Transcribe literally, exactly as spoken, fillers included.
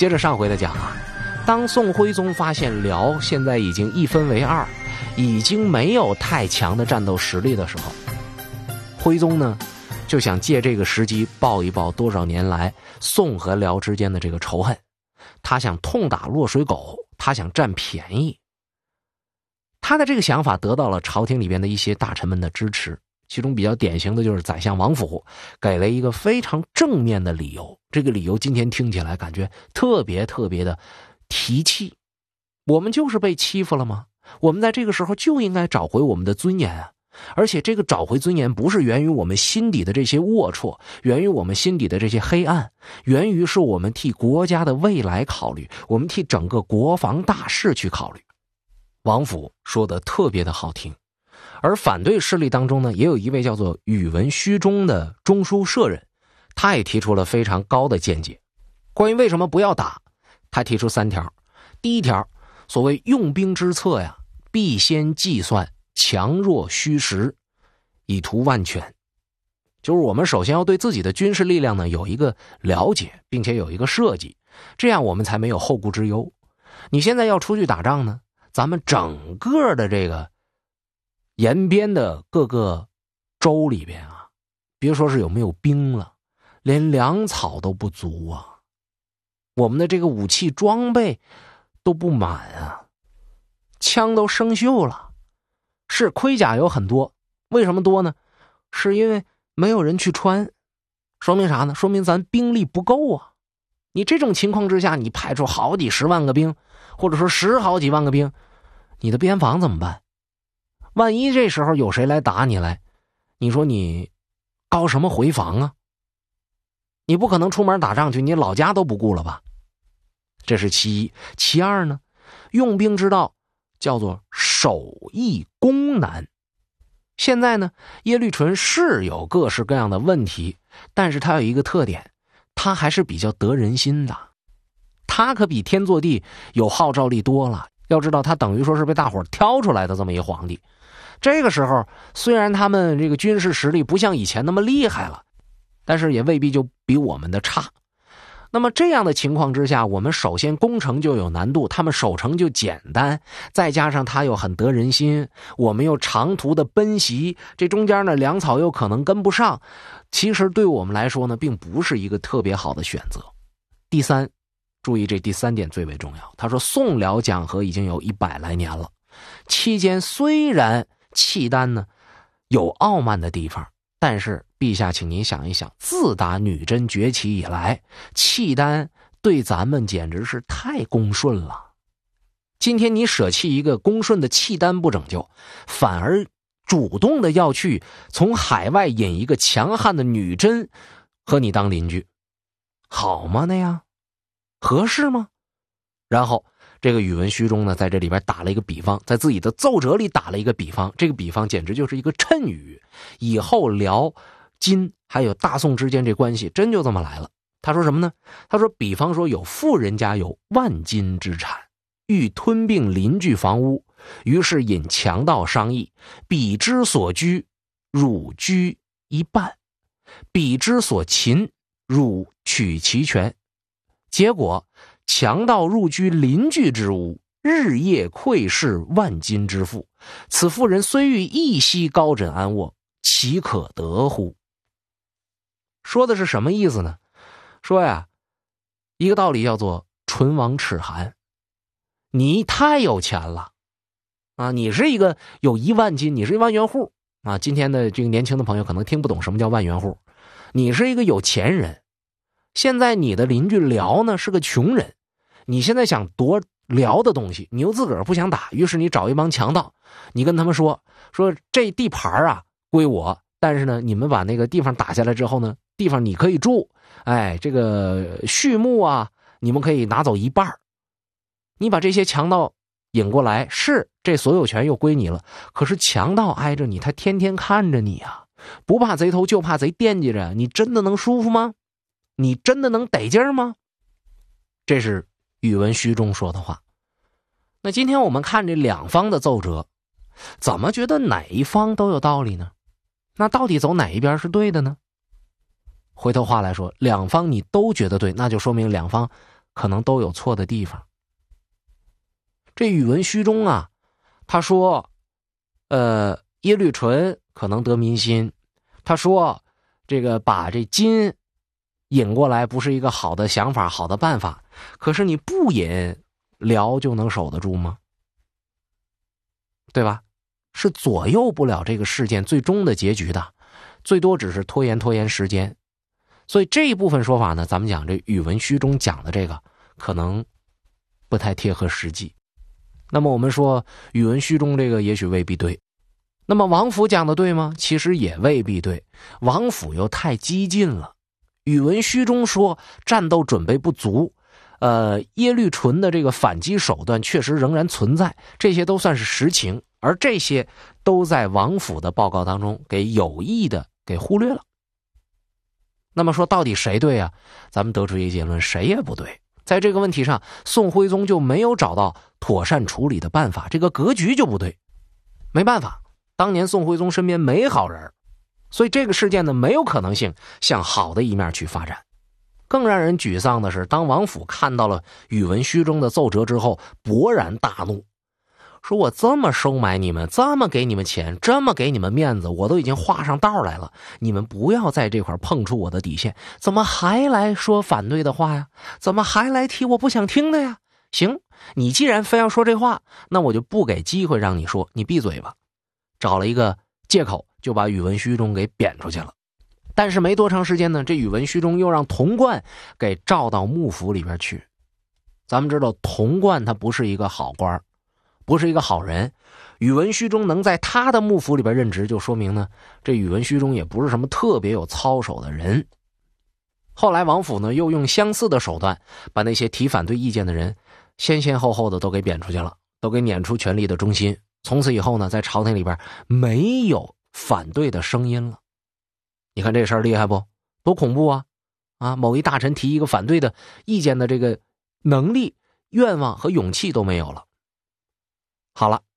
接着上回的讲啊，当宋徽宗发现辽现在已经一分为二，已经没有太强的战斗实力的时候，徽宗呢就想借这个时机报一报多少年来宋和辽之间的这个仇恨，他想痛打落水狗，他想占便宜。他的这个想法得到了朝廷里边的一些大臣们的支持，其中比较典型的就是宰相王府给了一个非常正面的理由，这个理由今天听起来感觉特别特别的提气。我们就是被欺负了吗？我们在这个时候就应该找回我们的尊严啊！而且这个找回尊严不是源于我们心底的这些龌龊，源于我们心底的这些黑暗，源于是我们替国家的未来考虑，我们替整个国防大事去考虑。王府说的特别的好听。而反对势力当中呢，也有一位叫做宇文虚中的中书舍人，他也提出了非常高的见解。关于为什么不要打，他提出三条。第一条，所谓用兵之策呀，必先计算强弱虚实，以图万全。就是我们首先要对自己的军事力量呢有一个了解，并且有一个设计，这样我们才没有后顾之忧。你现在要出去打仗呢，咱们整个的这个沿边的各个州里边啊，别说是有没有兵了，连粮草都不足啊，我们的这个武器装备都不满啊，枪都生锈了。是盔甲有很多，为什么多呢？是因为没有人去穿。说明啥呢？说明咱兵力不够啊。你这种情况之下，你派出好几十万个兵，或者说十好几万个兵，你的边防怎么办？万一这时候有谁来打你来，你说你搞什么回防啊？你不可能出门打仗去，你老家都不顾了吧？这是其一。其二呢，用兵之道叫做守易攻难。现在呢，耶律淳是有各式各样的问题，但是他有一个特点，他还是比较得人心的。他可比天祚帝有号召力多了。要知道他等于说是被大伙挑出来的这么一皇帝。这个时候虽然他们这个军事实力不像以前那么厉害了，但是也未必就比我们的差。那么这样的情况之下，我们首先攻城就有难度，他们守城就简单，再加上他又很得人心，我们又长途的奔袭，这中间呢粮草又可能跟不上，其实对我们来说呢并不是一个特别好的选择。第三，注意这第三点最为重要，他说宋辽讲和已经有一百来年了，期间虽然契丹呢有傲慢的地方，但是陛下请您想一想，自打女真崛起以来，契丹对咱们简直是太恭顺了。今天你舍弃一个恭顺的契丹不拯救，反而主动的要去从海外引一个强悍的女真和你当邻居，好吗？那样合适吗？然后这个宇文虚中呢在这里边打了一个比方，在自己的奏折里打了一个比方，这个比方简直就是一个谶语，以后辽金还有大宋之间这关系真就这么来了。他说什么呢？他说比方说有富人家有万金之产，欲吞并邻居房屋，于是引强盗商议，彼之所居，汝居一半，彼之所擒，汝取其全。结果强盗入居邻居之屋，日夜窥视万金之富，此妇人虽欲一息高枕安卧，岂可得乎？说的是什么意思呢？说呀，一个道理叫做唇亡齿寒。你太有钱了啊！你是一个有一万金，你是一万元户啊！今天的这个年轻的朋友可能听不懂什么叫万元户，你是一个有钱人。现在你的邻居辽呢是个穷人，你现在想夺辽的东西，你又自个儿不想打，于是你找一帮强盗，你跟他们说说这地盘啊归我，但是呢你们把那个地方打下来之后呢，地方你可以住，哎，这个畜牧啊你们可以拿走一半。你把这些强盗引过来，是这所有权又归你了，可是强盗挨着你，他天天看着你啊，不怕贼头就怕贼惦记着，你真的能舒服吗？你真的能得劲儿吗？这是宇文虚中说的话。那今天我们看这两方的奏折，怎么觉得哪一方都有道理呢？那到底走哪一边是对的呢？回头话来说，两方你都觉得对，那就说明两方可能都有错的地方。这宇文虚中啊，他说呃，耶律淳可能得民心，他说这个把这金引过来不是一个好的想法，好的办法。可是你不引，辽就能守得住吗？对吧？是左右不了这个事件最终的结局的，最多只是拖延拖延时间。所以这一部分说法呢，咱们讲这宇文虚中讲的这个可能不太贴合实际。那么我们说宇文虚中这个也许未必对，那么王府讲的对吗？其实也未必对，王府又太激进了。宇文虚中说战斗准备不足，呃，耶律淳的这个反击手段确实仍然存在，这些都算是实情，而这些都在王府的报告当中给有意的给忽略了。那么说到底谁对啊？咱们得出一个结论，谁也不对。在这个问题上，宋徽宗就没有找到妥善处理的办法，这个格局就不对。没办法，当年宋徽宗身边没好人，所以这个事件呢没有可能性向好的一面去发展。更让人沮丧的是，当王府看到了宇文虚中的奏折之后，勃然大怒，说我这么收买你们，这么给你们钱，这么给你们面子，我都已经画上道来了，你们不要在这块碰触我的底线，怎么还来说反对的话呀？怎么还来提我不想听的呀？行，你既然非要说这话，那我就不给机会让你说，你闭嘴吧。找了一个借口就把宇文虚中给贬出去了。但是没多长时间呢，这宇文虚中又让童贯给召到幕府里边去。咱们知道童贯他不是一个好官，不是一个好人，宇文虚中能在他的幕府里边任职，就说明呢，这宇文虚中也不是什么特别有操守的人。后来王府呢又用相似的手段，把那些提反对意见的人先先后后的都给贬出去了，都给撵出权力的中心。从此以后呢，在朝廷里边没有反对的声音了。你看这事儿厉害不？多恐怖啊！啊，某一大臣提一个反对的意见的这个能力、愿望和勇气都没有了。好了，